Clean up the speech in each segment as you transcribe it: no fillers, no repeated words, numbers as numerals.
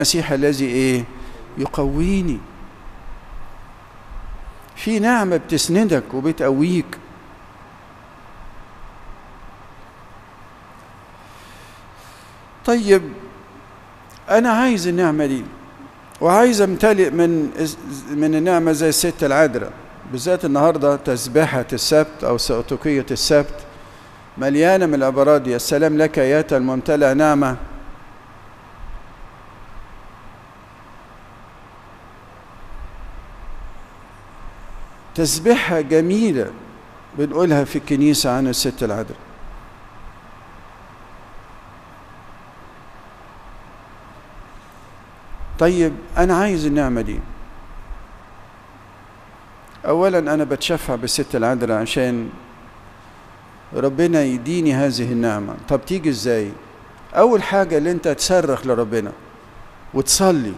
المسيح الذي ايه؟ يقويني. في نعمة بتسندك وبتقويك. طيب أنا عايز النعمة دي، وعايز أمتلئ من النعمة زي الست العذراء، بالذات النهاردة تسبيحة السبت أو سؤتوكية السبت مليانة من العبارات دي: السلام لك أيتها الممتلئة نعمة. تسبيحة جميلة بنقولها في الكنيسة عن الست العذراء. طيب أنا عايز النعمة دي. أولا أنا بتشفع بالست العذراء عشان ربنا يديني هذه النعمة. طب تيجي إزاي؟ أول حاجة اللي أنت تصرخ لربنا وتصلي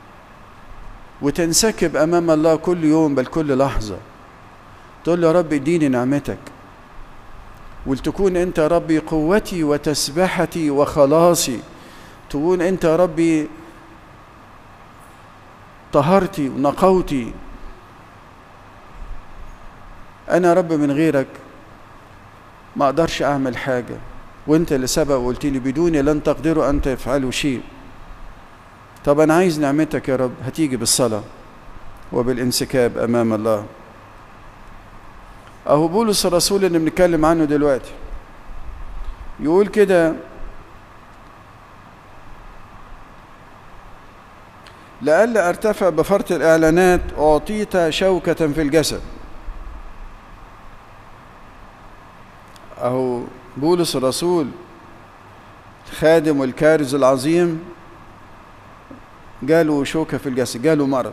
وتنسكب أمام الله كل يوم بل كل لحظة، تقول له يا رب اديني نعمتك، ولتكون أنت يا ربي قوتي وتسبحتي وخلاصي، تكون أنت يا ربي طهرتي ونقوتي. أنا يا رب من غيرك ما أقدرش أعمل حاجة، وأنت اللي سبق وقلت لي بدوني لن تقدروا أن تفعلوا شيء. طب أنا عايز نعمتك يا رب، هتيجي بالصلاة وبالانسكاب أمام الله. أهو بولس الرسول اللي بنتكلم عنه دلوقتي يقول كده: لئلا أرتفع بفرط الإعلانات أعطيت شوكة في الجسد. أهو بولس الرسول خادم والكارز العظيم جاله شوكة في الجسد، جاله مرض.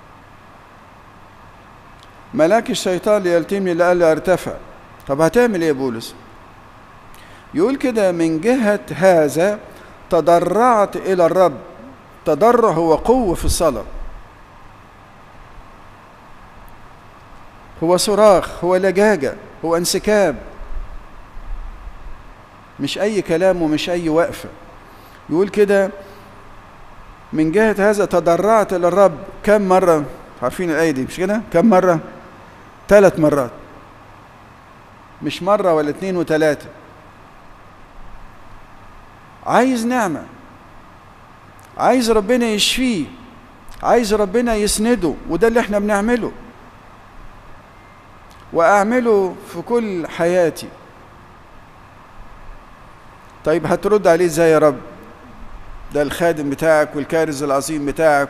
ملاك الشيطان ليلتمني لئلا أرتفع. طب هتعمل إيه يا بولس؟ يقول كده: من جهة هذا تضرعت إلى الرب. تضرع هو قوة في الصلاة، هو صراخ، هو لجاجة، هو انسكاب، مش أي كلام ومش أي وقفة. يقول كده: من جهة هذا تضرعت إلى الرب. كم مرة؟ عارفين الآية دي مش كده؟ كم مرة؟ 3 مرات، مش مرة ولا 2 و3. عايز نعمة، عايز ربنا يشفيه، عايز ربنا يسنده، وده اللي احنا بنعمله وأعمله في كل حياتي. طيب هترد عليه ازاي يا رب؟ ده الخادم بتاعك والكارز العظيم بتاعك،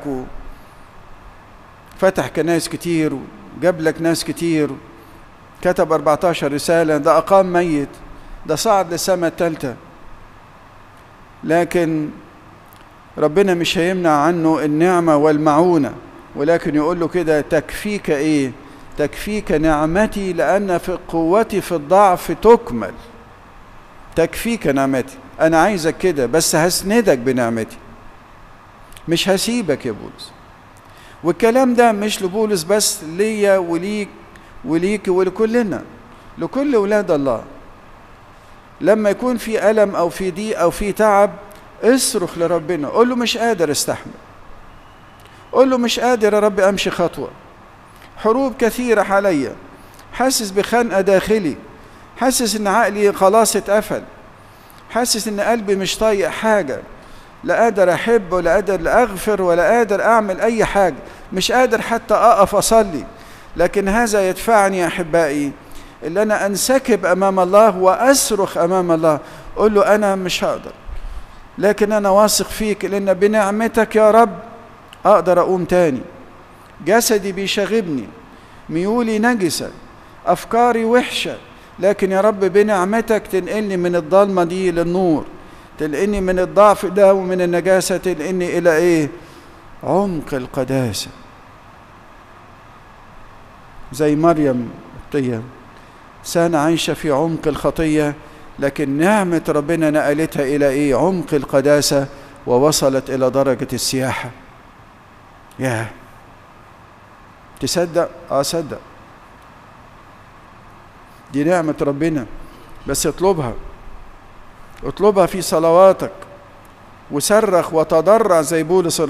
وفتح كنايس كتير وجاب لك ناس كتير، كتب 14 رسالة، ده أقام ميت، ده صعد للسماء الثالثة. لكن ربنا مش هيمنع عنه النعمة والمعونة، ولكن يقول له كده: تكفيك ايه؟ تكفيك نعمتي لأن في قوتي في الضعف تكمل. تكفيك نعمتي. أنا عايزك كده، بس هسندك بنعمتي، مش هسيبك يا بولس. والكلام ده مش لبولس بس، ليا وليك وليك ولكلنا، لكل أولاد الله. لما يكون في ألم أو في ضيق أو في تعب، اصرخ لربنا، قول له مش قادر استحمل، قول له مش قادر يا رب أمشي خطوة، حروب كثيرة عليا، حاسس بخنقة داخلي، حاسس إن عقلي خلاص اتقفل، حاسس إن قلبي مش طايق حاجة، لا قادر أحب ولا قادر أغفر ولا قادر أعمل أي حاجة، مش قادر حتى أقف أصلي. لكن هذا يدفعني يا أحبائي اللي أنا أنسكب أمام الله وأصرخ أمام الله، قل له أنا مش هقدر، لكن أنا واثق فيك، لأن بنعمتك يا رب أقدر أقوم تاني. جسدي بيشغبني، ميولي نجسة، أفكاري وحشة، لكن يا رب بنعمتك تنقلني من الضلمة دي للنور، تنقلني من الضعف ده ومن النجاسة، تنقلني إلى إيه؟ عمق القداسة. زي مريم القبطية، سنة عايشة في عمق الخطية، لكن نعمة ربنا نقلتها إلى إيه؟ عمق القداسة، ووصلت إلى درجة السياحة. ياه، تصدق؟ صدق، دي نعمة ربنا، بس اطلبها، اطلبها في صلواتك، وصرخ وتضرع زي بولس